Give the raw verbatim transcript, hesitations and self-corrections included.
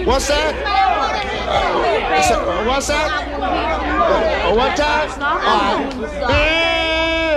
What's that? So- What's that? Uh, One time? All right.